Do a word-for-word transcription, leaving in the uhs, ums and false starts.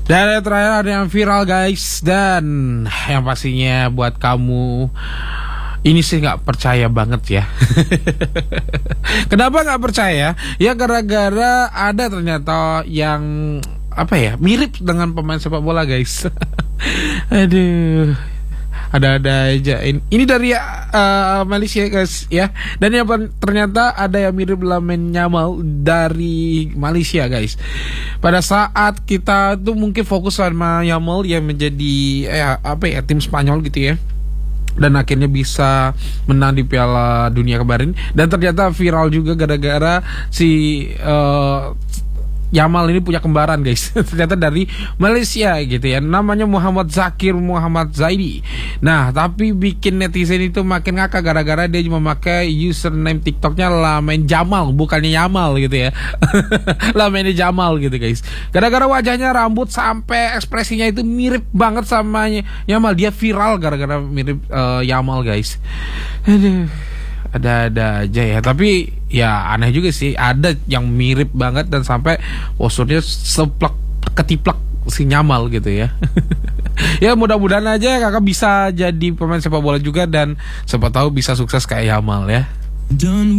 Dan yang terakhir ada yang viral guys. Dan yang pastinya buat kamu, ini sih gak percaya banget ya. Kenapa gak percaya? Ya gara-gara ada ternyata yang apa ya, mirip dengan pemain sepak bola guys. Aduh, ada-ada aja. Ini dari uh, Malaysia guys ya. Dan yang ternyata ada yang mirip Lamine Yamal dari Malaysia guys. Pada saat kita tuh mungkin fokus sama Yamal yang menjadi eh, apa ya, tim Spanyol gitu ya, dan akhirnya bisa menang di Piala Dunia kemarin. Dan ternyata viral juga gara-gara si uh, Yamal ini punya kembaran guys. Ternyata dari Malaysia gitu ya. Namanya Muhammad Zakir Muhammad Zaidi. Nah tapi bikin netizen itu makin ngakak gara-gara dia memakai username TikToknya Lamine Jamal, bukannya Yamal gitu ya. Lamine Jamal gitu guys. Gara-gara wajahnya, rambut sampai ekspresinya itu mirip banget sama Yamal. Dia viral gara-gara mirip uh, Yamal guys. Aduh, ada-ada aja ya. Tapi ya aneh juga sih, ada yang mirip banget dan sampai posturnya seplek ketiplek si Yamal gitu ya. Ya mudah-mudahan aja kakak bisa jadi pemain sepak bola juga, dan siapa tahu bisa sukses kayak Yamal ya.